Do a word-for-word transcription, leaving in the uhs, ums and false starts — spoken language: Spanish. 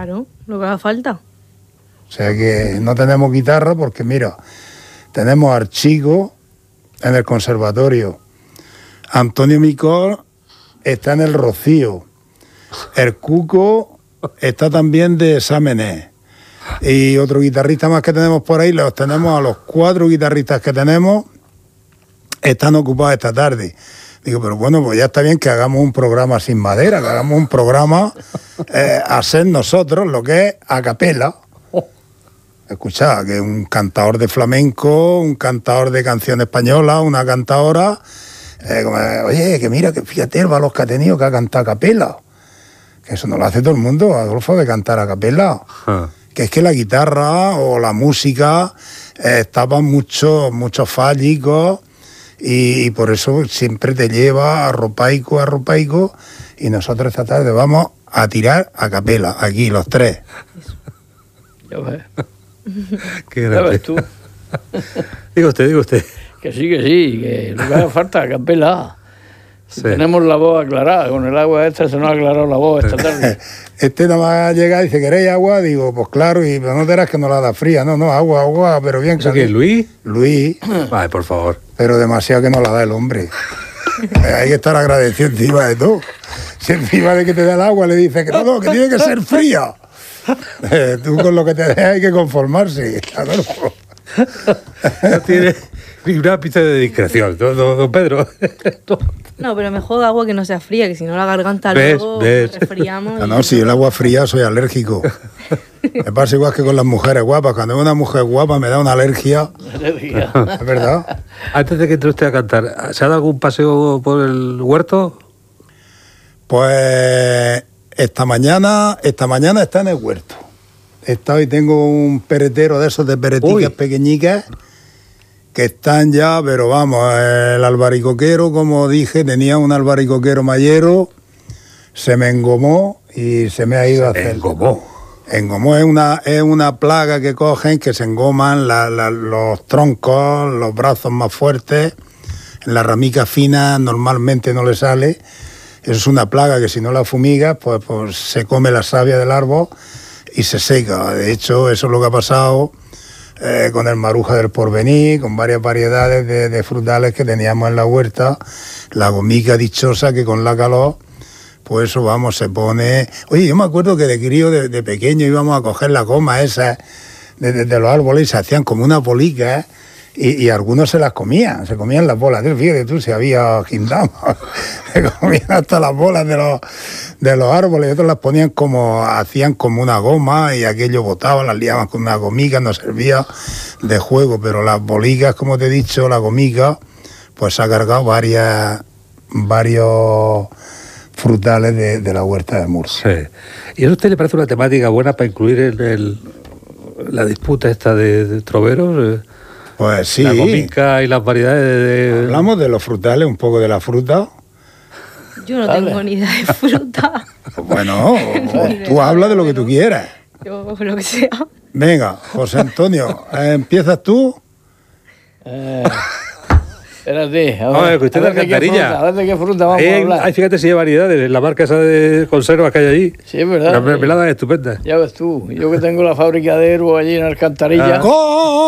Claro, lo que haga falta. O sea que no tenemos guitarra porque, mira, tenemos al Chico en el conservatorio, Antonio Micol está en el Rocío, el Cuco está también de exámenes, y otro guitarrista más que tenemos por ahí, los tenemos a los cuatro guitarristas que tenemos, están ocupados esta tarde. Digo, pero bueno, pues ya está bien que hagamos un programa sin madera, que hagamos un programa eh, a ser nosotros, lo que es a capela. Escuchad, que un cantador de flamenco, un cantador de canción española, una cantadora, eh, como, oye, que mira, que fíjate el valor que ha tenido, que ha cantado a capela. Que eso no lo hace todo el mundo, Adolfo, de cantar a capela. Uh-huh. Que es que la guitarra o la música eh, estaban muchos muchos fallicos y, y por eso siempre te lleva a ropaico, a ropaico, y nosotros esta tarde vamos a tirar a capela, aquí los tres. Ya ves. Qué grande. Ya ves tú. Diga usted, diga usted. Que sí, que sí, que lo que haga falta, a capela. Sí. Tenemos la voz aclarada, con el agua esta se nos ha aclarado la voz esta tarde. Este nada más llega y dice, ¿queréis agua? Digo, pues claro, y no dirás que no la da fría. No, no, agua, agua, pero bien. ¿Eso qué es, Luis? Luis. Ay, por favor. Pero demasiado que no la da el hombre. Hay que estar agradecido encima de todo. Si encima de que te da el agua le dices que no, no, que tiene que ser fría. Eh, tú con lo que te dejas hay que conformarse, Adolfo. No tiene ni un ápice de discreción, don, don, don Pedro. No, pero mejor agua que no sea fría, que si no la garganta ¿Ves? luego ¿Ves? resfriamos. No, no, si el agua fría soy alérgico. Me pasa igual que con las mujeres guapas. Cuando veo una mujer guapa me da una alergia. Alergia. ¿Es verdad? Antes de que entre usted a cantar, ¿se ha dado algún paseo por el huerto? Pues esta mañana, esta mañana está en el huerto. Está hoy tengo un peretero de esos de pereticas Uy. pequeñicas que están ya, pero vamos, el albaricoquero, como dije, tenía un albaricoquero mayero, se me engomó y se me ha ido se a hacer. Engomó. Engomó es una, es una plaga que cogen, que se engoman la, la, los troncos, los brazos más fuertes, en la ramica fina normalmente no le sale. Eso es una plaga que si no la fumigas, pues, pues se come la savia del árbol y se seca. De hecho, eso es lo que ha pasado eh, con el maruja del porvenir, con varias variedades de, de frutales que teníamos en la huerta. La gomica dichosa que con la calor, pues eso, vamos, se pone... Oye, yo me acuerdo que de crío, de, de pequeño, íbamos a coger la goma esa de, de, de los árboles y se hacían como una bolica, ¿eh? Y, y algunos se las comían, se comían las bolas. Fíjate tú, si había gindama, se comían hasta las bolas de los, de los árboles, y otros las ponían como, hacían como una goma y aquello botaba, las liaban con una gomica, no servía de juego, pero las bolicas, como te he dicho, la gomica, pues se ha cargado varias, varios frutales de, de la huerta de Murcia. Sí. ¿Y a usted le parece una temática buena para incluir en el, la disputa esta de, de troveros? Pues sí. La gomica y las variedades de... Hablamos de los frutales, un poco de la fruta. Yo no Dale. tengo ni idea de fruta. Bueno, tú hablas de lo que tú quieras. Yo, lo que sea. Venga, José Antonio, ¿empiezas tú? Eh, espérate, a ver, a ver, que usted a ver de qué fruta, a ver de qué fruta vamos hay, a hablar. Hay, fíjate si hay variedades, la marca esa de conservas que hay allí. Sí, es verdad. Las mermeladas estupendas. Ya ves tú, yo que tengo la fábrica de Herbo allí en Alcantarilla. Ah.